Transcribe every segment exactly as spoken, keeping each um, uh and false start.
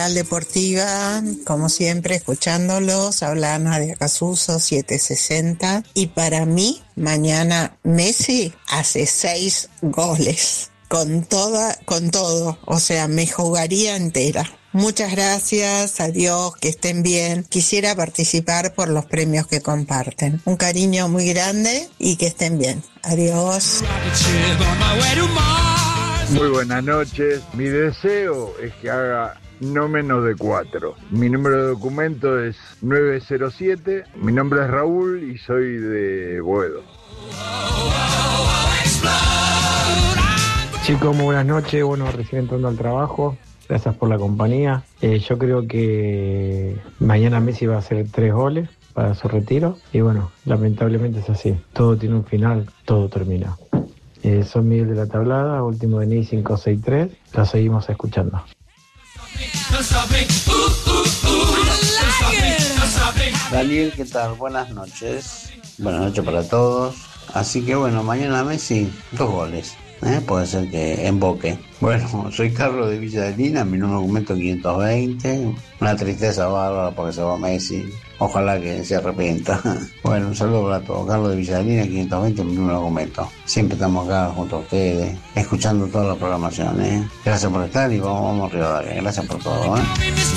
Deportiva, como siempre, escuchándolos, habla Ana de Acasuso, setecientos sesenta, y para mí, mañana Messi hace seis goles, con toda, con todo, o sea, me jugaría entera. Muchas gracias, adiós, que estén bien. Quisiera participar por los premios que comparten. Un cariño muy grande y que estén bien. Adiós. Muy buenas noches. Mi deseo es que haga no menos de cuatro. Mi número de documento es nueve cero siete. Mi nombre es Raúl y soy de Boedo. Chicos, muy buenas noches. Bueno, recién entrando al trabajo. Gracias por la compañía. Eh, yo creo que mañana Messi va a hacer tres goles para su retiro. Y bueno, lamentablemente es así. Todo tiene un final, todo termina. Eh, soy Miguel de la Tablada, último de N I cinco seis tres. La seguimos escuchando. Daniel, ¿qué tal? Buenas noches. Buenas noches para todos. Así que bueno, mañana Messi, dos goles. ¿Eh? Puede ser que emboque. Bueno, soy Carlos de Villa de Lina, mi número de documento quinientos veinte. Una tristeza bárbara porque se va Messi. Ojalá que se arrepienta. Bueno, un saludo para todos. Carlos de Villa de Lina, quinientos veinte, mi número de documento. Siempre estamos acá junto a ustedes, escuchando toda la programación. ¿eh? Gracias por estar y vamos, vamos arriba. Gracias por todo. ¿eh?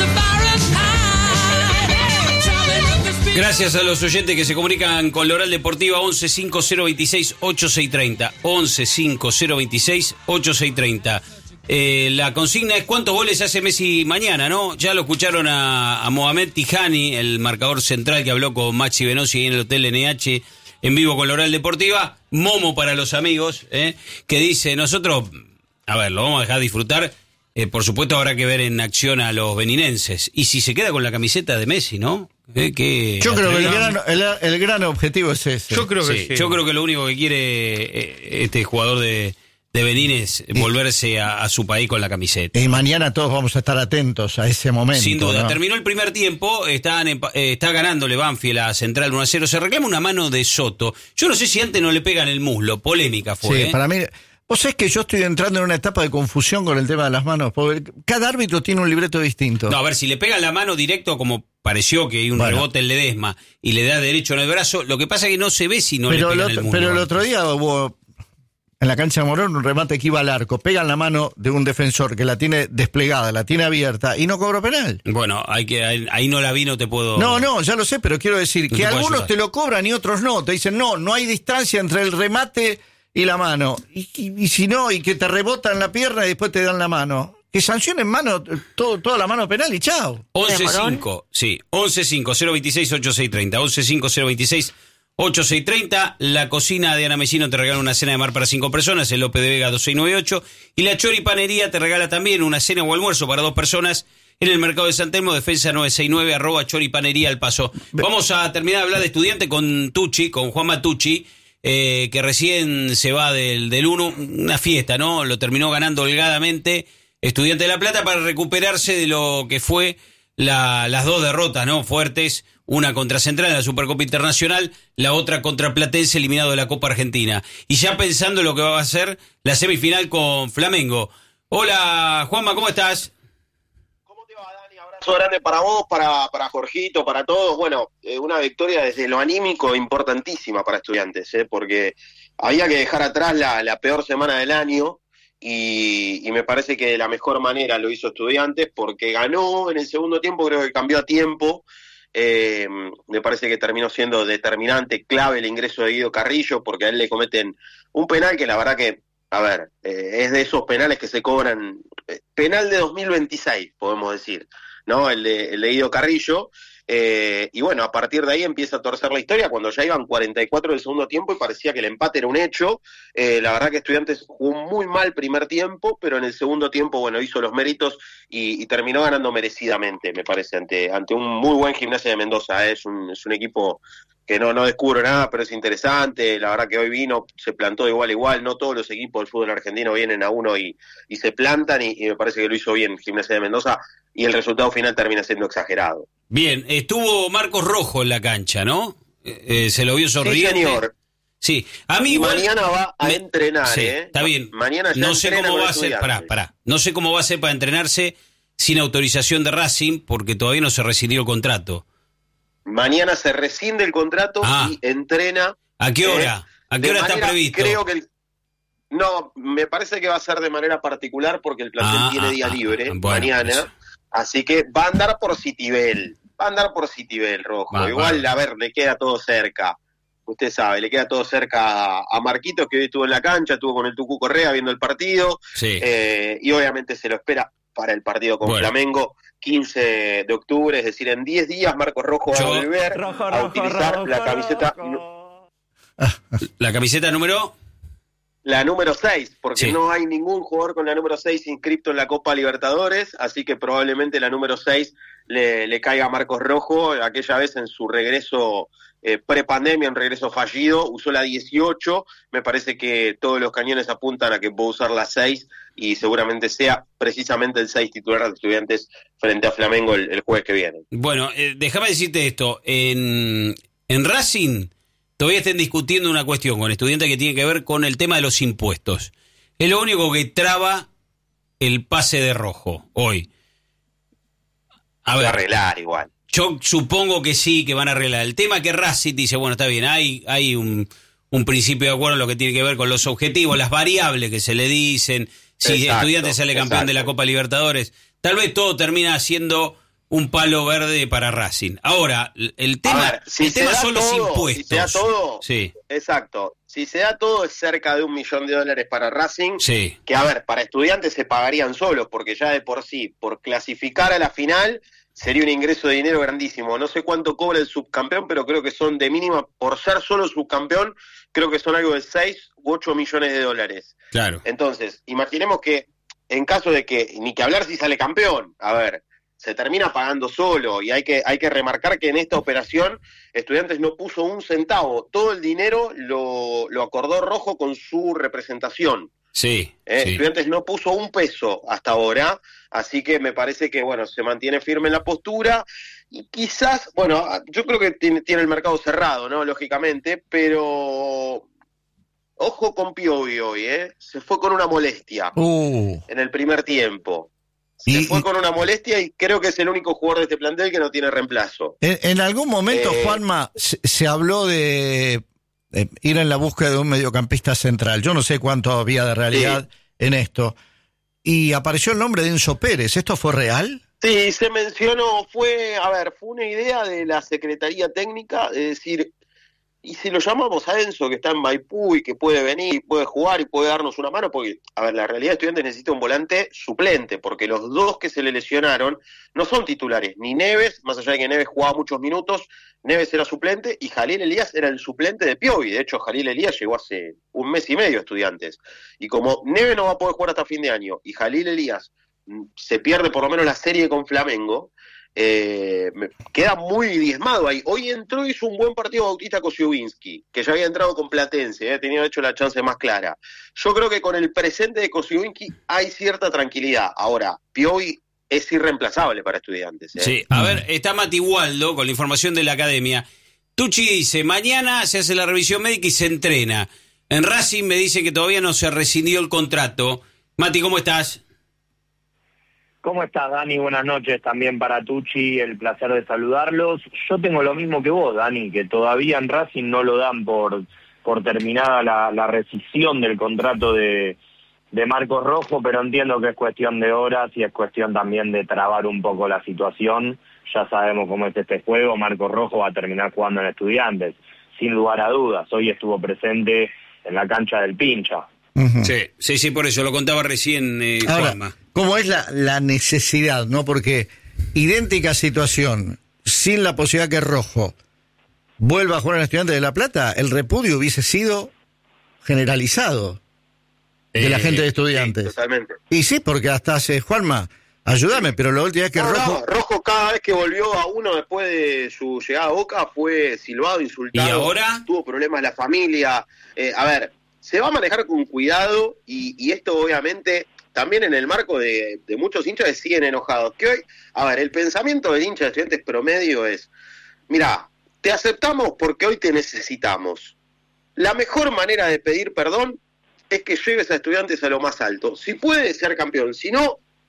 Gracias a los oyentes que se comunican con la Oral Deportiva once cinco cero veintiséis ochenta y seis treinta. once cinco cero veintiséis ochenta y seis treinta. Eh, la consigna es cuántos goles hace Messi mañana, ¿no? Ya lo escucharon a, a Mohamed Tijani, el marcador central que habló con Maxi Venosi ahí en el Hotel N H en vivo con la Oral Deportiva. Momo para los amigos, ¿eh? Que dice, nosotros, a ver, lo vamos a dejar disfrutar. Eh, por supuesto habrá que ver en acción a los beninenses. Y si se queda con la camiseta de Messi, ¿no? Eh, que yo creo que el gran, el, el gran objetivo es ese. Yo creo que sí, sí. Yo creo que lo único que quiere eh, este jugador de, de Benín es volverse a, a su país con la camiseta. Y mañana todos vamos a estar atentos a ese momento. Sin duda. ¿no? Terminó el primer tiempo, están, eh, está ganándole Banfield a Central uno a cero. Se reclama una mano de Soto. Yo no sé si antes no le pegan el muslo. Polémica fue. Sí, ¿eh? para mí... Vos sabés que yo estoy entrando en una etapa de confusión con el tema de las manos, porque cada árbitro tiene un libreto distinto. No, a ver, si le pegan la mano directo, como pareció que hay un bueno. rebote en Ledesma, y le da derecho en el brazo, lo que pasa es que no se ve si no pero le pegan el otro, el muslo. Pero el otro día hubo, en la cancha de Morón, un remate que iba al arco, pegan la mano de un defensor que la tiene desplegada, la tiene abierta, y no cobró penal. Bueno, hay que ahí, ahí no la vi, no te puedo... No, no, ya lo sé, pero quiero decir no que te algunos ayudar. te lo cobran y otros no. Te dicen, no, no hay distancia entre el remate y la mano. Y, y, y si no, y que te rebotan la pierna y después te dan la mano. Que sancionen mano, todo, toda la mano penal y chao. once cinco, sí, once cinco cero veintiséis ochenta y seis treinta, once cinco cero veintiséis ochenta y seis treinta. La cocina de Ana Mesino te regala una cena de mar para cinco personas, el López de Vega dos seis nueve ocho. Y la Choripanería te regala también una cena o almuerzo para dos personas en el mercado de San Telmo, defensa nueve seis nueve, arroba Choripanería al paso. Vamos a terminar de hablar de Estudiante con Tucci, con Juanma Tucci. Eh, que recién se va del, del uno, una fiesta, ¿no? Lo terminó ganando holgadamente Estudiante de La Plata para recuperarse de lo que fue la, las dos derrotas, ¿no? Fuertes, una contra Central en la Supercopa Internacional, la otra contra Platense, eliminado de la Copa Argentina. Y ya pensando en lo que va a ser la semifinal con Flamengo. Hola, Juanma, ¿cómo estás? Abrazo grande para vos, para, para Jorgito, para todos. Bueno, eh, una victoria desde lo anímico importantísima para Estudiantes, eh, porque había que dejar atrás la, la peor semana del año y, y me parece que de la mejor manera lo hizo Estudiantes porque ganó en el segundo tiempo, creo que cambió a tiempo. Eh, me parece que terminó siendo determinante, clave el ingreso de Guido Carrillo porque a él le cometen un penal que la verdad que, a ver, eh, es de esos penales que se cobran, eh, penal de dos mil veintiséis, podemos decir, ¿no? El de, el de Guido Carrillo, eh, y bueno, a partir de ahí empieza a torcer la historia cuando ya iban cuarenta y cuatro del segundo tiempo y parecía que el empate era un hecho. Eh, la verdad que Estudiantes jugó muy mal primer tiempo, pero en el segundo tiempo, bueno, hizo los méritos y, y terminó ganando merecidamente, me parece, ante, ante un muy buen Gimnasia de Mendoza. ¿eh? Es un, es un equipo que no, no descubro nada, pero es interesante. La verdad que hoy vino, se plantó de igual a igual. No todos los equipos del fútbol argentino vienen a uno y, y se plantan, y, y me parece que lo hizo bien Gimnasia de Mendoza, y el resultado final termina siendo exagerado. Bien, estuvo Marcos Rojo en la cancha, ¿no? Eh, se lo vio sonriente. Sí, señor. Sí, a mí y igual, mañana va a me, entrenar, sí, ¿eh? Está bien. Mañana ya no sé cómo va a ser, pará, pará. No sé cómo va a ser para entrenarse. sin autorización de Racing porque todavía no se rescindió el contrato. Mañana se rescinde el contrato ah. y entrena. ¿A qué hora? Eh, ¿A qué hora manera, está previsto? Creo que el, no, me parece que va a ser de manera particular porque el plantel ah, tiene ah, día ah, libre ah, bueno, mañana. eso. Así que va a andar por Citibel. Va a andar por Citibel, Rojo. Va, Igual, va. a ver, le queda todo cerca. Usted sabe, le queda todo cerca a Marquitos, que hoy estuvo en la cancha, estuvo con el Tucu Correa viendo el partido. Sí. Eh, y obviamente se lo espera para el partido con bueno. Flamengo, quince de octubre, es decir, en diez días Marcos Rojo va Yo... a volver rojo, a rojo, utilizar rojo, la camiseta... rojo. ¿La camiseta número? La número seis, porque sí. no hay ningún jugador con la número seis inscripto en la Copa Libertadores, así que probablemente la número seis le, le caiga a Marcos Rojo. Aquella vez en su regreso eh, pre-pandemia, un regreso fallido, usó la dieciocho. Me parece que todos los cañones apuntan a que puede usar la seis y seguramente sea precisamente el seis titular de Estudiantes frente a Flamengo el, el jueves que viene. Bueno, eh, déjame decirte esto. En, en Racing... todavía estén discutiendo una cuestión con Estudiantes que tiene que ver con el tema de los impuestos. Es lo único que traba el pase de Rojo hoy. A ver, arreglar igual. Yo supongo que sí, que van a arreglar. El tema que Racing dice, bueno, está bien, hay, hay un, un principio de acuerdo en lo que tiene que ver con los objetivos, las variables que se le dicen, si Exacto, Estudiantes sale campeón exacto. de la Copa Libertadores, tal vez todo termina siendo un palo verde para Racing. Ahora, el tema, ver, si el tema son todo, los impuestos. Si se da todo, sí. Exacto. Si se da todo es cerca de un millón de dólares para Racing, Sí. que a ver, para Estudiantes se pagarían solos, porque ya de por sí, por clasificar a la final, sería un ingreso de dinero grandísimo. No sé cuánto cobra el subcampeón, pero creo que son de mínima, por ser solo subcampeón, creo que son algo de seis u ocho millones de dólares. Claro. Entonces, imaginemos que en caso de que, ni que hablar si sale campeón, a ver, se termina pagando solo, y hay que, hay que remarcar que en esta operación Estudiantes no puso un centavo, todo el dinero lo, lo acordó Rojo con su representación. Sí, Eh, sí. Estudiantes no puso un peso hasta ahora, así que me parece que, bueno, se mantiene firme en la postura, y quizás, bueno, yo creo que tiene, tiene el mercado cerrado, ¿no? Lógicamente, pero ojo con Piovi hoy, ¿eh? Se fue con una molestia Uh. en el primer tiempo. Se Y- fue y- con una molestia y creo que es el único jugador de este plantel que no tiene reemplazo. En, en algún momento, Eh, Juanma, se, se habló de eh, ir en la búsqueda de un mediocampista central. Yo no sé cuánto había de realidad en esto. Y apareció el nombre de Enzo Pérez. ¿Esto fue real? Sí, se mencionó, fue, a ver, fue una idea de la Secretaría Técnica, de decir, y si lo llamamos a Enzo, que está en Maipú y que puede venir, puede jugar y puede darnos una mano, porque, a ver, la realidad de Estudiantes necesita un volante suplente, porque los dos que se le lesionaron no son titulares, ni Neves, más allá de que Neves jugaba muchos minutos, Neves era suplente y Jalil Elías era el suplente de Piovi. De hecho, Jalil Elías llegó hace un mes y medio a Estudiantes. Y como Neves no va a poder jugar hasta fin de año y Jalil Elías mm, se pierde por lo menos la serie con Flamengo, Eh, me queda muy diezmado ahí. Hoy entró y hizo un buen partido Bautista Kosciuszynski, que ya había entrado con Platense, eh, tenía hecho la chance más clara. Yo creo que con el presente de Kosciuszynski hay cierta tranquilidad. Ahora, Piovi es irreemplazable para Estudiantes. eh. Sí, a ver, está Mati Waldo con la información de la academia. Tucci dice, mañana se hace la revisión médica y se entrena. En Racing me dice que todavía no se rescindió el contrato. Mati, ¿cómo estás? ¿Cómo estás, Dani? Buenas noches también para Tucci, el placer de saludarlos. Yo tengo lo mismo que vos, Dani, que todavía en Racing no lo dan por, por terminada la, la rescisión del contrato de, de Marcos Rojo, pero entiendo que es cuestión de horas y es cuestión también de trabar un poco la situación. Ya sabemos cómo es este juego, Marcos Rojo va a terminar jugando en Estudiantes, sin lugar a dudas. Hoy estuvo presente en la cancha del Pincha. Uh-huh. Sí, sí, sí, por eso lo contaba recién eh, Ahora, Juanma. ¿cómo es la, la necesidad, no? Porque idéntica situación, sin la posibilidad que Rojo vuelva a jugar en Estudiantes de La Plata, el repudio hubiese sido generalizado de la Eh, gente de Sí, Estudiantes. totalmente. Y sí, porque hasta hace, Juanma, ayúdame, pero la última vez que No, Rojo... no, Rojo cada vez que volvió a uno después de su llegada a Boca fue silbado, insultado. ¿Y ahora? Tuvo problemas la familia. Eh, a ver, se va a manejar con cuidado y, y esto obviamente también en el marco de, de muchos hinchas que siguen enojados. Que hoy, a ver, el pensamiento del hincha de Estudiantes promedio es, mira, te aceptamos porque hoy te necesitamos. La mejor manera de pedir perdón es que lleves a Estudiantes a lo más alto. Si puede ser campeón, si no,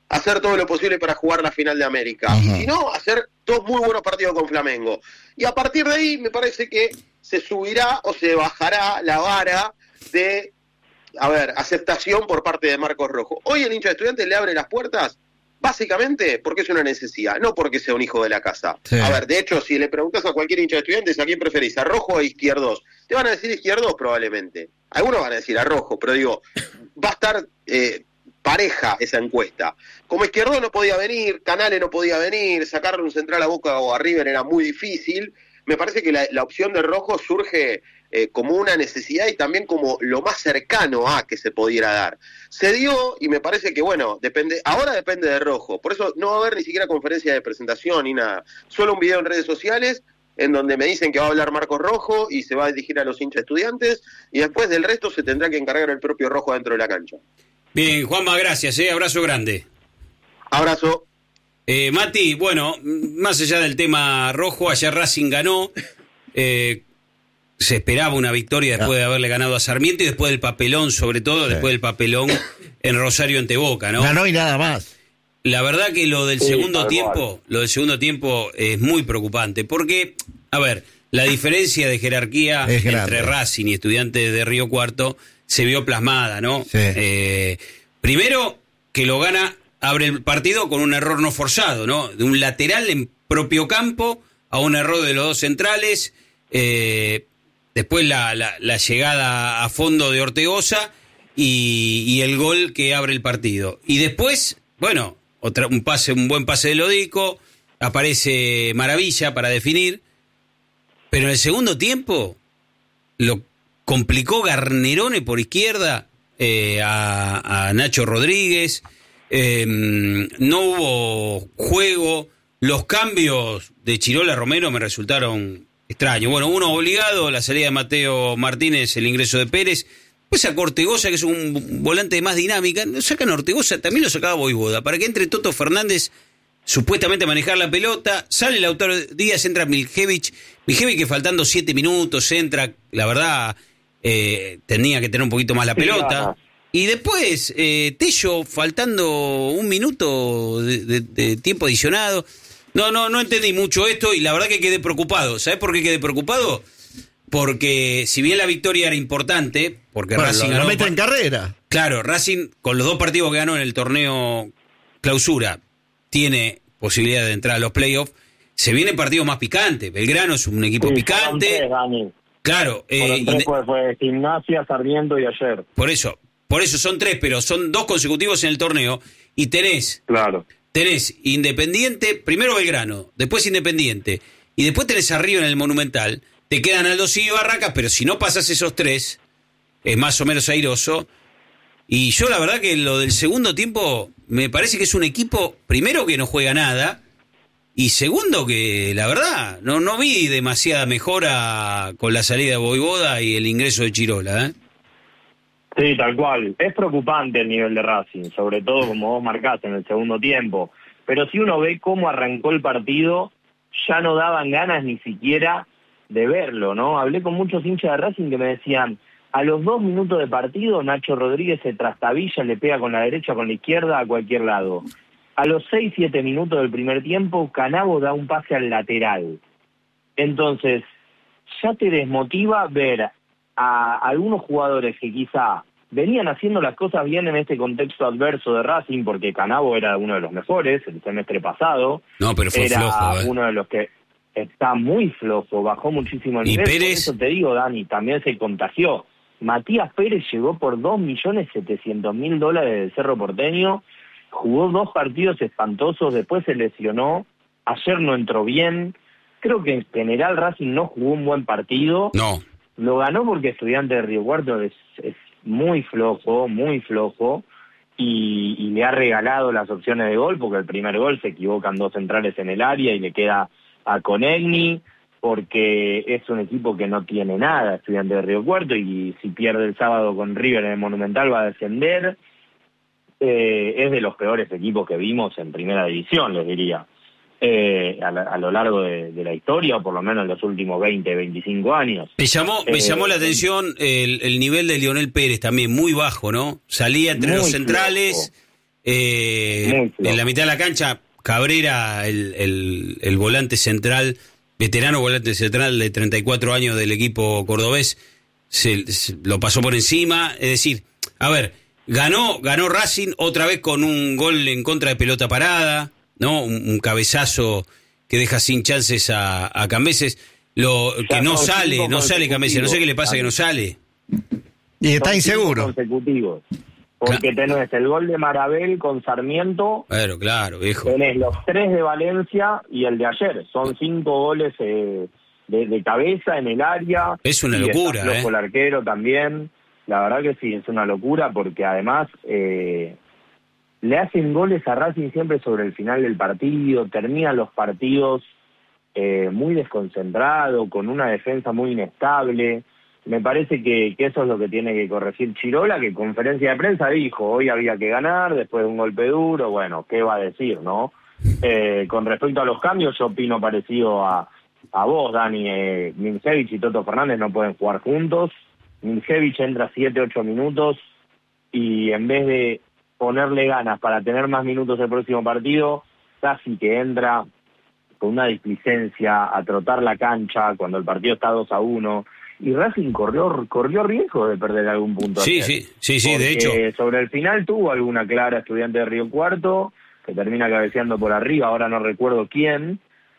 hacer todo lo posible para jugar la final de América. Ajá. Y si no, hacer dos muy buenos partidos con Flamengo. Y a partir de ahí me parece que se subirá o se bajará la vara de, a ver, aceptación por parte de Marcos Rojo. Hoy el hincha de Estudiantes le abre las puertas básicamente porque es una necesidad, no porque sea un hijo de la casa. Sí. A ver, de hecho, si le preguntas a cualquier hincha de Estudiantes a quién preferís, a Rojo o a Izquierdos, te van a decir Izquierdos probablemente. Algunos van a decir a Rojo, pero digo, va a estar eh, pareja esa encuesta. Como Izquierdos no podía venir, Canales no podía venir, sacarle un central a Boca o a River era muy difícil. Me parece que la, la opción de Rojo surge eh, como una necesidad y también como lo más cercano a que se pudiera dar. Se dio y me parece que, bueno, depende ahora depende de Rojo. Por eso no va a haber ni siquiera conferencia de presentación ni nada. Solo un video en redes sociales en donde me dicen que va a hablar Marcos Rojo y se va a dirigir a los hinchas Estudiantes y después del resto se tendrá que encargar el propio Rojo dentro de la cancha. Bien, Juanma, gracias, ¿eh? Abrazo grande. Abrazo. Eh, Mati, bueno, más allá del tema rojo, ayer Racing ganó, eh, se esperaba una victoria después de haberle ganado a Sarmiento y después del papelón, sobre todo, sí. después del papelón en Rosario ante Boca, ¿no? Ganó y nada más. La verdad que lo del sí, segundo tiempo, lo del segundo tiempo es muy preocupante, porque, a ver, la diferencia de jerarquía es entre Racing y Estudiantes de Río Cuarto se vio plasmada, ¿no? Sí. Eh, primero, que lo gana, abre el partido con un error no forzado, ¿no? De un lateral en propio campo a un error de los dos centrales, eh, después la, la, la llegada a fondo de Ortegoza y, y el gol que abre el partido. Y después, bueno, otra, un pase, un buen pase de Lodico, aparece Maravilla para definir, pero en el segundo tiempo lo complicó Garnerone por izquierda eh, a, a Nacho Rodríguez. Eh, no hubo juego, los cambios de Chirola Romero me resultaron extraños. Bueno, uno obligado, la salida de Mateo Martínez, el ingreso de Pérez, pues sacó Ortegoza, que es un volante de más dinámica, sacan a Ortegoza, también lo sacaba Voivoda, para que entre Toto Fernández supuestamente a manejar la pelota, sale Lautaro Díaz, entra Miljevic, Miljevic que faltando siete minutos entra, la verdad eh, tenía que tener un poquito más la pelota. Y después, eh, Tello, faltando un minuto de, de, de tiempo adicionado. No, no, no entendí mucho esto y la verdad que quedé preocupado. ¿Sabés por qué quedé preocupado? Porque si bien la victoria era importante, porque bueno, Racing lo, ganó... lo mete en carrera. Claro, Racing, con los dos partidos que ganó en el torneo clausura, tiene posibilidad de entrar a los playoffs. Se vienen partidos más picantes. Belgrano es un equipo sí, picante. Tres, Dani. Claro. Eh, tres fue, fue Gimnasia, Sarmiento y ayer. Por eso... Por eso son tres, pero son dos consecutivos en el torneo. Y tenés, claro. tenés Independiente, primero Belgrano, después Independiente, y después tenés arriba en el Monumental. Te quedan Aldo y Barracas, pero si no pasas esos tres, es más o menos airoso. Y yo la verdad que lo del segundo tiempo, me parece que es un equipo, primero que no juega nada, y segundo que la verdad, no, no vi demasiada mejora con la salida de Voivoda y el ingreso de Chirola, ¿eh? Sí, tal cual. Es preocupante el nivel de Racing, sobre todo como vos marcaste en el segundo tiempo. Pero si uno ve cómo arrancó el partido, ya no daban ganas ni siquiera de verlo, ¿no? Hablé con muchos hinchas de Racing que me decían, a los dos minutos de partido, Nacho Rodríguez se trastabilla, le pega con la derecha, con la izquierda, a cualquier lado. A los seis, siete minutos del primer tiempo, Canavo da un pase al lateral. Entonces, ya te desmotiva ver a algunos jugadores que quizá venían haciendo las cosas bien en este contexto adverso de Racing, porque Canavo era uno de los mejores el semestre pasado. No, pero fue era flojo, ¿eh? uno de los que está muy flojo, bajó muchísimo el ¿Y nivel. Pérez? Por eso te digo, Dani, también se contagió. Matías Pérez llegó por dos millones setecientos mil dólares del Cerro Porteño, jugó dos partidos espantosos, después se lesionó, ayer no entró bien. Creo que en general Racing no jugó un buen partido. No. Lo ganó porque Estudiante de Río Cuarto es, es muy flojo, muy flojo, y, y le ha regalado las opciones de gol, porque el primer gol se equivocan dos centrales en el área y le queda a Conegni, porque es un equipo que no tiene nada, Estudiante de Río Cuarto, y si pierde el sábado con River en el Monumental va a descender. Eh, es de los peores equipos que vimos en primera división, les diría. Eh, a, la, a lo largo de, de la historia, o por lo menos en los últimos veinte, veinticinco años. Me llamó, me eh, llamó la atención el, el nivel de Lionel Pérez también, muy bajo, ¿no? Salía entre los centrales, Eh, en la mitad de la cancha, Cabrera, el, el, el volante central, veterano volante central de treinta y cuatro años del equipo cordobés, se, se lo pasó por encima. Es decir, a ver, ganó, ganó Racing otra vez con un gol en contra de pelota parada, ¿no? Un, un cabezazo que deja sin chances a, a Cambeses. Lo, que no sale, no sale Cambeses, no sé qué le pasa que no sale. Y está Son inseguro. Consecutivos. Porque tenés el gol de Marabel con Sarmiento. Claro, claro, viejo. Tenés los tres de Valencia y el de ayer. Son cinco goles eh, de, de cabeza en el área. Es una y locura, está flojo ¿eh? el arquero también. La verdad que sí, es una locura porque además eh, le hacen goles a Racing siempre sobre el final del partido. Terminan los partidos eh, muy desconcentrado, con una defensa muy inestable. Me parece que, que eso es lo que tiene que corregir Chirola, que en conferencia de prensa dijo, hoy había que ganar, después de un golpe duro, bueno, ¿qué va a decir, no? Eh, con respecto a los cambios, yo opino parecido a, a vos, Dani. eh, Miljevich y Toto Fernández no pueden jugar juntos. Miljevich entra siete, ocho minutos y en vez de ponerle ganas para tener más minutos el próximo partido, casi que entra con una displicencia a trotar la cancha cuando el partido está dos a uno. Y Racing corrió corrió riesgo de perder algún punto. Sí, ayer. sí, sí, sí, de hecho. Porque sobre el final tuvo alguna clara Estudiante de Río Cuarto, que termina cabeceando por arriba, ahora no recuerdo quién,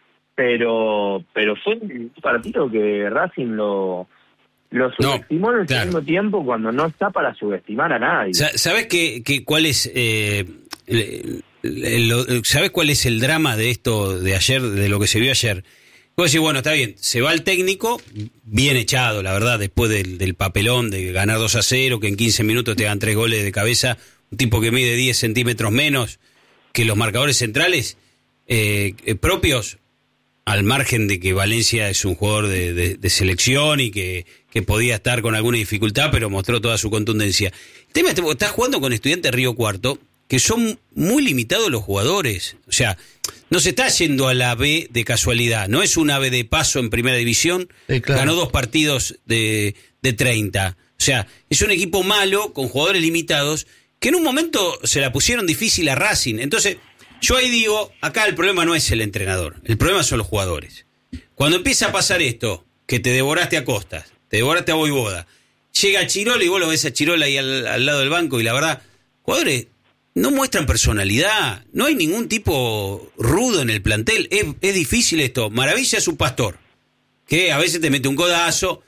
pero pero fue un partido que Racing lo, lo subestimó en el claro. segundo tiempo cuando no está para subestimar a nadie. Sa- ¿Sabes qué, qué, cuál es eh, el- el- lo- ¿sabes cuál es el drama de esto de ayer, de lo que se vio ayer? Vos decís, bueno, está bien, se va el técnico, bien echado, la verdad, después del, del papelón de ganar dos a cero, que en quince minutos te dan tres goles de cabeza, un tipo que mide diez centímetros menos que los marcadores centrales eh, eh, propios, al margen de que Valencia es un jugador de, de, de selección y que, que podía estar con alguna dificultad, pero mostró toda su contundencia. El tema es que estás jugando con Estudiantes Río Cuarto, que son muy limitados los jugadores. O sea, no se está yendo a la B de casualidad. No es una B de paso en primera división. Sí, claro. Ganó dos partidos de, de treinta. O sea, es un equipo malo, con jugadores limitados, que en un momento se la pusieron difícil a Racing. Entonces, yo ahí digo, acá el problema no es el entrenador. El problema son los jugadores. Cuando empieza a pasar esto, que te devoraste a Costas, te devoraste a Voivoda, llega Chirola y vos lo ves a Chirola ahí al, al lado del banco y la verdad, jugadores no muestran personalidad, no hay ningún tipo rudo en el plantel, es, es difícil esto. Maravilla es un Pastor, que a veces te mete un codazo,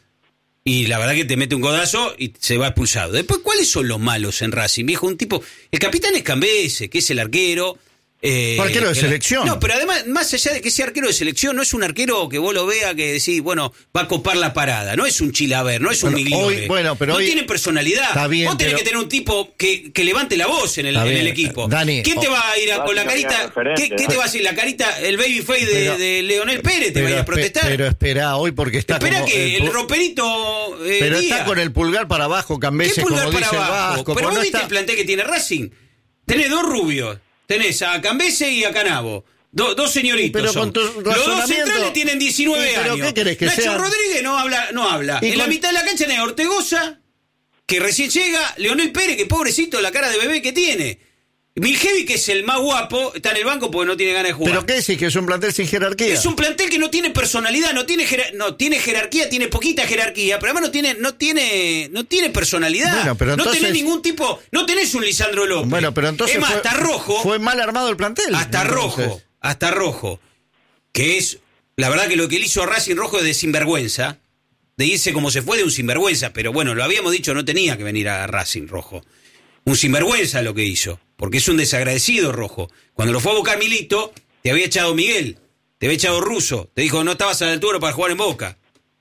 y la verdad que te mete un codazo y se va expulsado. Después, ¿cuáles son los malos en Racing, viejo? Un tipo, el capitán es Cambese, que es el arquero. Eh, arquero de que selección. La, no, pero además, más allá de que sea arquero de selección, no es un arquero que vos lo veas que decís, bueno, va a copar la parada. No es un Chilaver, no es un Bueno, Migliore. hoy- bueno, pero no hoy- tiene personalidad. Está bien, vos tenés pero- que tener un tipo que, que levante la voz en el, Está en el bien, equipo. Dani, ¿Quién te oh, va a ir a- con la carita? referente, ¿Qué, qué ¿no? te va a decir? La carita, el baby face de, Pero- de Leonel Pérez te va a ir a espe- protestar. pero espera hoy porque está Espera como que el, pu- roperito eh, pero Díaz. está con el pulgar para abajo, ¿Qué Cambese, como pulgar dice para el abajo? Vasco. Pero como vos no viste está- el plantel que tiene Racing. Tenés dos rubios. Tenés a Cambese y a Canavo. Do- dos señoritos. Pero son. con tu Los dos razonamiento- centrales tienen diecinueve ¿Y pero años. qué querés que Nacho sean? Rodríguez no habla. No habla. ¿Y En la con- mitad de la cancha tenés a Ortegoza, que recién llega. Leonel Pérez, que pobrecito la cara de bebé que tiene. Miljevi, que es el más guapo, está en el banco porque no tiene ganas de jugar. ¿Pero qué decís? ¿Que es un plantel sin jerarquía? Es un plantel que no tiene personalidad, no tiene jerar- no tiene jerarquía, tiene poquita jerarquía, pero además no tiene no tiene no tiene personalidad. Bueno, pero no entonces- tenés ningún tipo, no tenés un Lisandro López. Bueno, pero entonces es más, fue, hasta Rojo, fue mal armado el plantel. hasta entonces. Rojo, hasta Rojo, que es la verdad que lo que él hizo a Racing Rojo es de sinvergüenza, de irse como se fue de un sinvergüenza, pero bueno, lo habíamos dicho, no tenía que venir a Racing Rojo. Un sinvergüenza lo que hizo, porque es un desagradecido Rojo. Cuando lo fue a buscar Milito, te había echado Miguel, te había echado Russo, te dijo no estabas a la altura para jugar en Boca.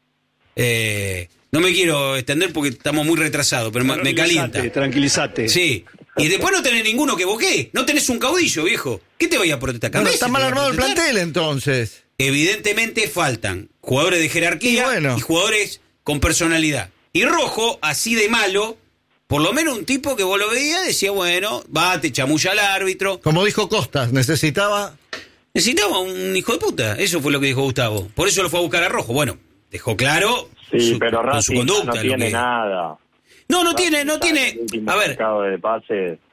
Eh, no me quiero extender porque estamos muy retrasados, pero me- me calienta. Tranquilízate. Sí. Y después no tenés ninguno que boquee, no tenés un caudillo, viejo. ¿Qué te vaya a protestar? Bueno, Cambese está te mal va a armado el protestar. plantel entonces. Evidentemente faltan jugadores de jerarquía Y bueno. y jugadores con personalidad. Y Rojo, así de malo, por lo menos un tipo que vos lo veías, decía, bueno, va, te chamulla al árbitro. Como dijo Costas, necesitaba... Necesitaba un hijo de puta. Eso fue lo que dijo Gustavo. Por eso lo fue a buscar a Rojo. Bueno, dejó claro Sí, su- pero con su Racing conducta. no lo tiene que- nada. No, no tiene, Racing no está en tiene. el último A ver, mercado de pases.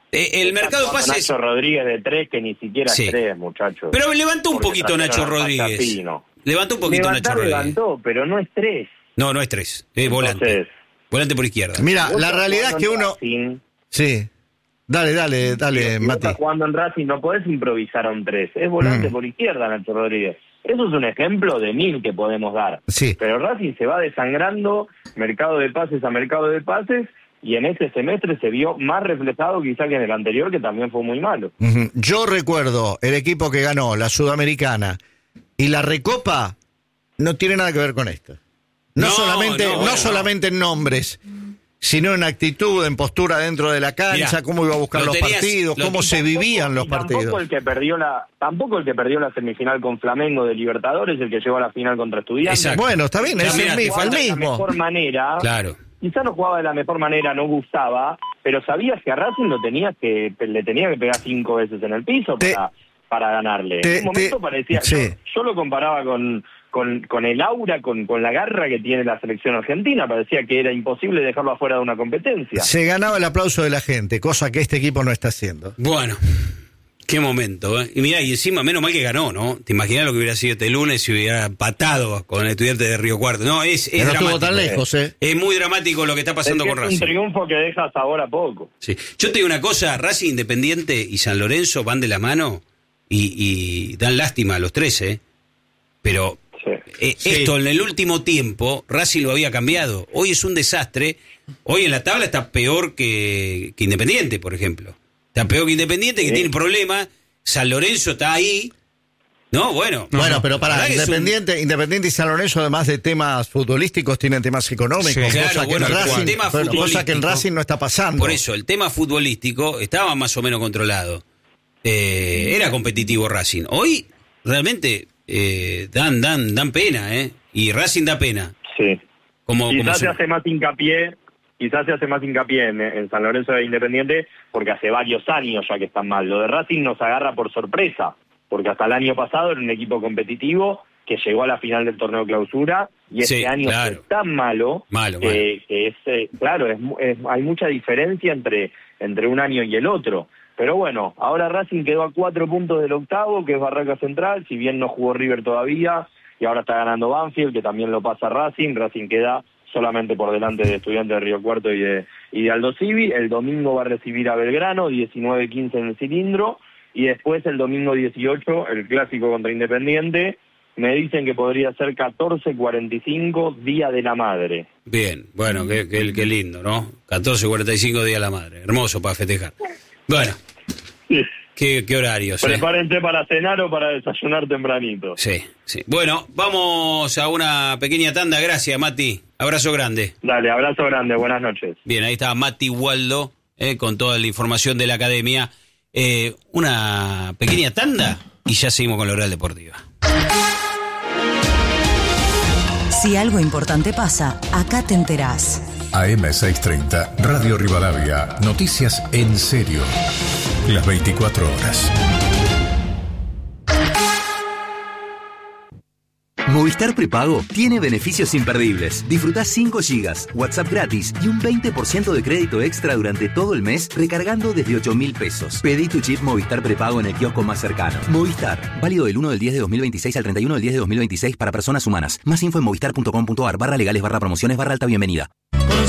Eh, el mercado de pases... Nacho Rodríguez de tres, que ni siquiera Sí. es tres, muchachos. Pero levantó un Porque poquito Nacho trajeron a Rodríguez. Pachapino. Levantó un poquito Levantar, Nacho Rodríguez. levantó, pero no es tres. No, no es tres. Es volante. Entonces, Volante por izquierda. Mira, vos la estás realidad es jugando que en uno... Racing, Sí. Dale, dale, dale, si vos Mati. estás jugando en Racing, no podés improvisar a un tres. Es volante Mm. por izquierda, Nacho Rodríguez. Eso es un ejemplo de mil que podemos dar. Sí. Pero Racing se va desangrando mercado de pases a mercado de pases, y en este semestre se vio más reflejado quizá que en el anterior, que también fue muy malo. Ujú. Yo recuerdo el equipo que ganó la Sudamericana y la Recopa no tiene nada que ver con esto. No, No, solamente, no, no, bueno, solamente en nombres, sino en actitud, en postura dentro de la cancha, Mirá, cómo iba a buscar lo los tenías- partidos, lo- cómo se vivían los Y tampoco partidos. el que perdió la tampoco el que perdió la semifinal con Flamengo de Libertadores, el que llegó a la final contra Estudiantes. Exacto. Bueno, está bien, Ya, es mira, el te mismo, el Jugaba de la mismo. mejor manera. Claro. Quizá no jugaba de la mejor manera, no gustaba, pero sabías que a Racing lo tenías que, le tenía que pegar cinco veces en el piso Te- para, para ganarle. te- en un momento te- parecía, sí. yo, yo lo comparaba con, con, con el aura, con, con la garra que tiene la selección argentina, parecía que era imposible dejarlo afuera de una competencia. Se ganaba el aplauso de la gente, cosa que este equipo no está haciendo. Bueno, qué momento, ¿eh? Y mirá, y encima, menos mal que ganó, ¿no? ¿Te imaginas lo que hubiera sido este lunes si hubiera patado con el Estudiante de Río Cuarto? No, es, es Que no estuvo dramático. tan lejos, ¿eh? Es muy dramático lo que está pasando Es que con es Racing. un triunfo que deja sabor a poco. Sí. Yo te digo una cosa, Racing Independiente y San Lorenzo van de la mano y, y dan lástima a los tres, ¿eh? Pero Sí. eh, Sí. esto en el último tiempo, Racing lo había cambiado. Hoy es un desastre. Hoy en la tabla está peor que, que Independiente, por ejemplo. Está peor que Independiente, que Sí. tiene problemas. San Lorenzo está ahí. No, bueno. Bueno, pero La para verdad que es un- Independiente, Independiente y San Lorenzo, además de temas futbolísticos, tienen temas económicos, Sí, cosa, claro, que bueno, en el Racing, tema bueno, cosa que en futbolístico- Racing no está pasando. Por eso, el tema futbolístico estaba más o menos controlado. Eh, era competitivo Racing. Hoy, realmente, eh, dan, dan, dan pena, ¿eh? Y Racing da pena. Sí. Como, como Quizás su- se hace más hincapié, quizás se hace más hincapié en, en San Lorenzo de Independiente, porque hace varios años ya que están mal. Lo de Racing nos agarra por sorpresa, porque hasta el año pasado era un equipo competitivo que llegó a la final del torneo clausura, y este Sí, año claro. es tan malo, Malo, que, que es, eh, claro, es, mu- es- hay mucha diferencia entre, entre un año y el otro. Pero bueno, ahora Racing quedó a cuatro puntos del octavo, que es Barraca Central, si bien no jugó River todavía, y ahora está ganando Banfield, que también lo pasa Racing. Racing queda solamente por delante de Estudiantes de Río Cuarto y de, y de Aldo Civi. El domingo va a recibir a Belgrano, diecinueve quince en el cilindro, y después el domingo dieciocho, el clásico contra Independiente. Me dicen que podría ser catorce cuarenta y cinco, Día de la Madre. Bien, bueno, qué, qué, qué lindo, ¿no? catorce cuarenta y cinco Día de la Madre. Hermoso para festejar. Bueno, qué, qué horarios. ¿eh? Prepárense para cenar o para desayunar tempranito. Sí, sí. Bueno, vamos a una pequeña tanda. Gracias, Mati. Abrazo grande. Dale, abrazo grande, buenas noches. Bien, ahí está Mati Waldo, eh, con toda la información de la academia. Eh, una pequeña tanda y ya seguimos con la Oral Deportiva. Si algo importante pasa, acá te enterás. A M seiscientos treinta, Radio Rivadavia, noticias en serio. Las veinticuatro horas. Movistar Prepago tiene beneficios imperdibles. Disfrutá cinco gigas, WhatsApp gratis y un veinte por ciento de crédito extra durante todo el mes recargando desde ocho mil pesos. Pedí tu chip Movistar Prepago en el kiosco más cercano. Movistar, válido del uno del diez de dos mil veintiséis al treinta y uno del diez de dos mil veintiséis para personas humanas. Más info en movistar punto com punto ar barra legales barra promociones barra alta bienvenida.